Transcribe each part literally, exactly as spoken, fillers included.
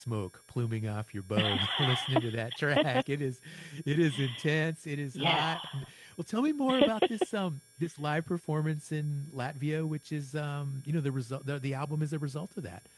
smoke pluming off your bow listening to that track. It is it is intense, it is Yeah. hot. Well, tell me more about this um this live performance in Latvia, which is um you know the result the, the album is a result of that.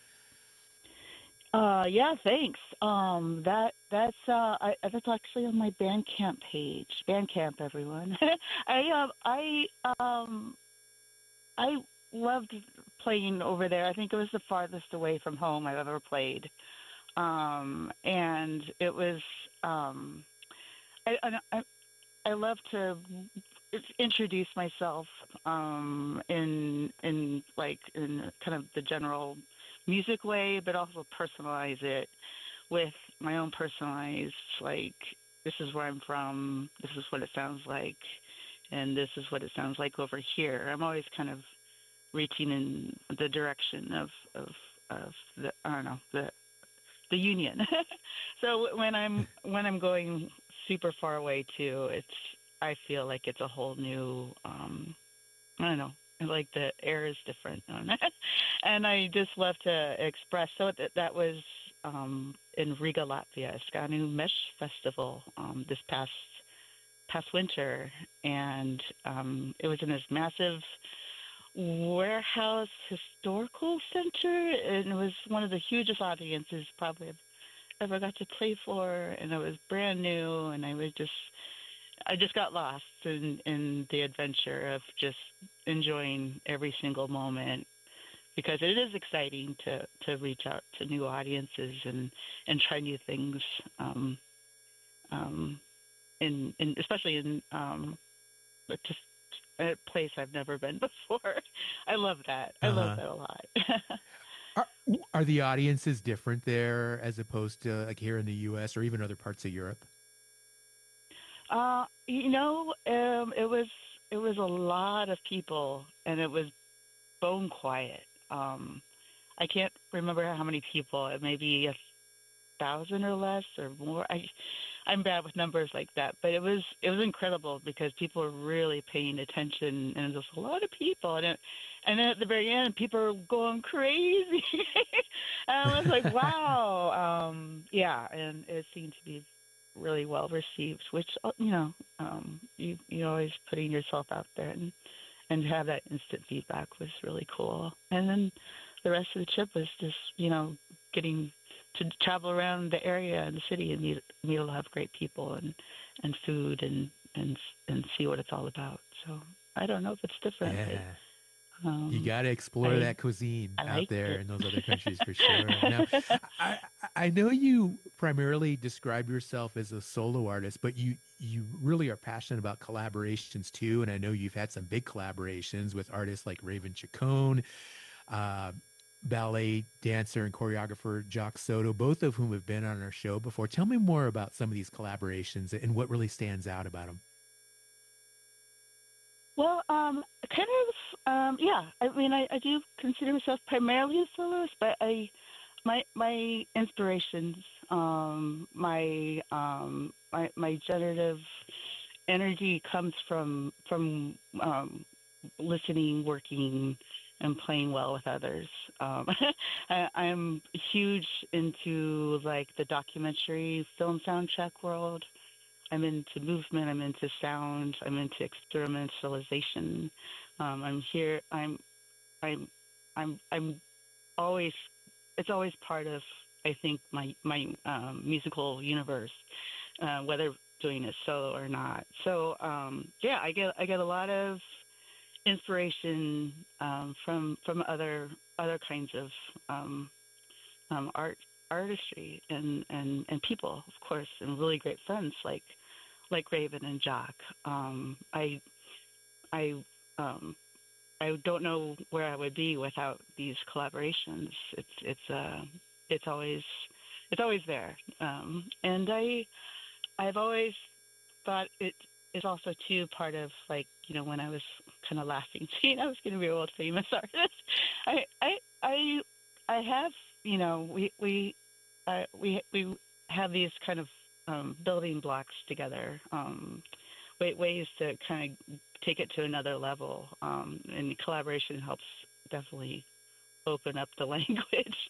Uh, yeah, thanks. Um, that that's uh, I, that's actually on my Bandcamp page. Bandcamp, everyone. I um, I um, I loved playing over there. I think it was the farthest away from home I've ever played. Um, and it was um, I, I I love to introduce myself um, in in like in kind of the general music way, but also personalize it with my own personalized like this is where I'm from, this is what it sounds like, and this is what it sounds like over here. I'm always kind of reaching in the direction of of of the I don't know the the union. So when I'm when I'm going super far away too, it's I feel like it's a whole new um, I don't know. Like the air is different, and I just love to express. So that that was um, in Riga, Latvia, Skanu Mesh Festival um, this past past winter, and um, it was in this massive warehouse historical center, and it was one of the hugest audiences probably I've ever got to play for, and it was brand new, and I was just I just got lost in in the adventure of just enjoying every single moment because it is exciting to to reach out to new audiences and and try new things um um in, in especially in um just a place I've never been before. I love that. I love Uh-huh. that a lot. Are, are the audiences different there as opposed to like here in the U S or even other parts of Europe? uh you know, um it was it was a lot of people and it was bone quiet. Um I can't remember how many people. It may be a thousand or less or more. I I'm bad with numbers like that, but it was it was incredible because people were really paying attention, and there's a lot of people, and it, and then at the very end, people were going crazy. And I was like, wow, um, yeah, and it seemed to be really well received. Which uh, you know, um, you you always putting yourself out there, and and to have that instant feedback was really cool. And then the rest of the trip was just you know getting to travel around the area and the city and meet meet a lot of great people and and food and and and see what it's all about. So I don't know if it's different, but Yeah. You um, got to explore I that cuisine I out liked there it. in those other countries for sure. Now, I I know you primarily describe yourself as a solo artist, but you you really are passionate about collaborations too. And I know you've had some big collaborations with artists like Raven Chacon, uh, ballet dancer and choreographer Jock Soto, both of whom have been on our show before. Tell me more about some of these collaborations and what really stands out about them. Well, um, kind of, um, yeah. I mean, I, I do consider myself primarily a soloist, but I, my my inspirations, um, my um, my my generative energy comes from from um, listening, working, and playing well with others. Um, I, I'm huge into like the documentary film soundtrack world. I'm into movement. I'm into sound. I'm into experimentalization. Um, I'm here. I'm. I'm. I'm. I'm always. It's always part of. I think my my um, musical universe, uh, whether doing it solo or not. So um, yeah, I get I get a lot of inspiration um, from from other other kinds of um, um, art artistry and, and, and people, of course, and really great friends like like Raven and Jock. Um, I I um, I don't know where I would be without these collaborations. It's it's uh it's always it's always there, um, and I I've always thought it is also too part of like you know when I was kind of laughing, seeing I was going to be a world famous artist. I I I I have you know we we uh, we we have these kind of um, building blocks together, um, ways to kind of take it to another level, um, and collaboration helps definitely open up the language.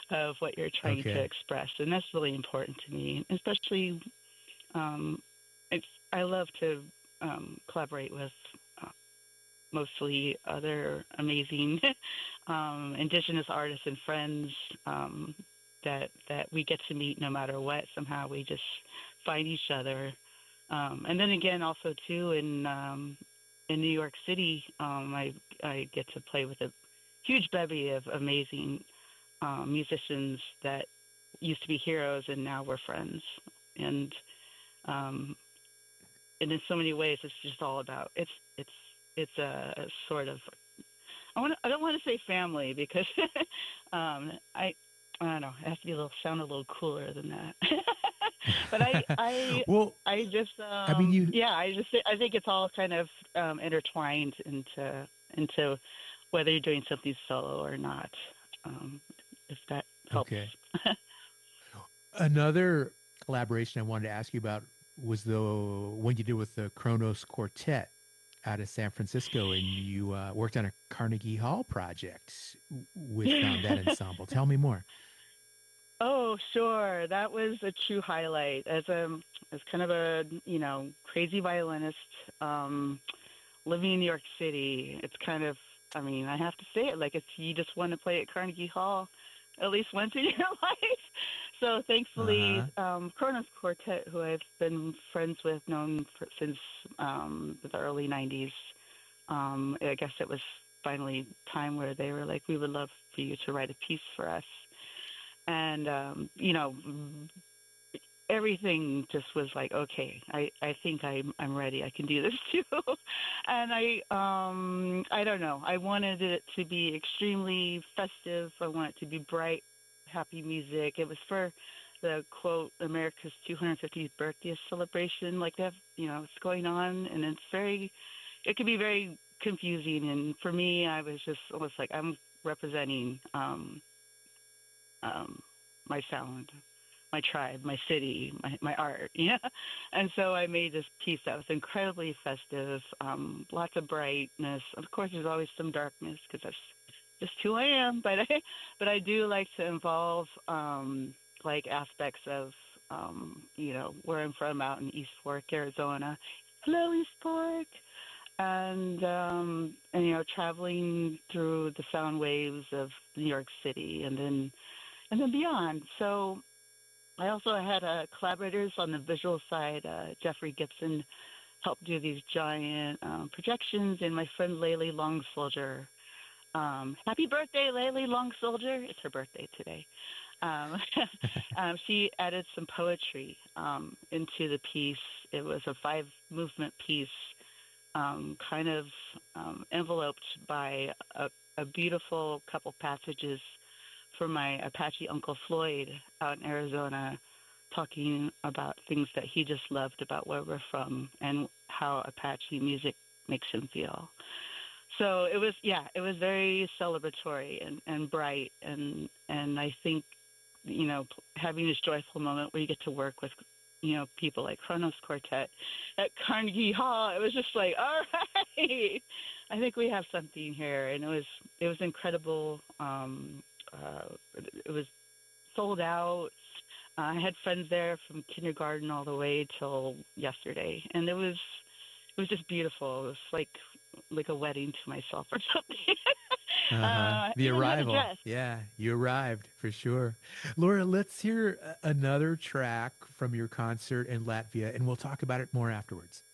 of what you're trying to Okay. express, and that's really important to me. Especially, um, it's, I love to um, collaborate with uh, mostly other amazing um, indigenous artists and friends um, that that we get to meet no matter what. Somehow we just find each other, um, and then again, also too in um, in New York City, um, I I get to play with a huge bevy of amazing um, musicians that used to be heroes and now we're friends, and um, and in so many ways, it's just all about it's it's it's a sort of I want I don't want to say family because um, I I don't know, it has to be a little sound a little cooler than that. but I I Well, I just I mean, um, you yeah I just I think it's all kind of um, intertwined into into whether you're doing something solo or not. Um, if that helps. okay? Another collaboration I wanted to ask you about was the one you did with the Kronos Quartet out of San Francisco, and you uh, worked on a Carnegie Hall project with um, that ensemble. Tell me more. Oh, sure. That was a true highlight. As a as kind of a you know crazy violinist um, living in New York City, it's kind of I mean I have to say it like if you just want to play at Carnegie Hall at least once in your life. So Uh thankfully, huh. um, Kronos Quartet, who I've been friends with, known for, since um, the early nineties, um, I guess it was finally time where they were like, we would love for you to write a piece for us. And um, you know, everything just was like, okay, I, I think I'm I'm ready. I can do this too. and I um I don't know. I wanted it to be extremely festive. I want it to be bright, happy music. It was for the quote America's two hundred fiftieth birthday celebration. Like that, you know, it's going on, and it's very. It can be very confusing. And for me, I was just almost like I'm representing um, um, my sound, my tribe, my city, my, my art, yeah. And so I made this piece that was incredibly festive, um, lots of brightness. Of course, there's always some darkness because that's just who I am. But I, but I do like to involve um, like aspects of, um, you know, where I'm from out in East Fork, Arizona. Hello, East Fork. And, um, and you know, traveling through the sound waves of New York City, and then and then beyond. So I also had uh, collaborators on the visual side. Uh, Jeffrey Gibson helped do these giant um, projections, and my friend Laylee Long Soldier. Um, happy birthday, Laylee Long Soldier! It's her birthday today. Um, um, she added some poetry um, into the piece. It was a five movement piece, um, kind of um, enveloped by a, a beautiful couple passages from my Apache Uncle Floyd out in Arizona, talking about things that he just loved about where we're from and how Apache music makes him feel. So it was, yeah, it was very celebratory and, and bright. And, and I think, you know, having this joyful moment where you get to work with, you know, people like Kronos Quartet at Carnegie Hall, it was just like, all right, I think we have something here. And it was, it was incredible. Um, uh, it was sold out. Uh, I had friends there from kindergarten all the way till yesterday, and it was it was just beautiful. It was like like a wedding to myself or something. Uh-huh. uh, The even had a arrival. dress. Yeah, you arrived for sure. Laura, let's hear a- another track from your concert in Latvia, and we'll talk about it more afterwards.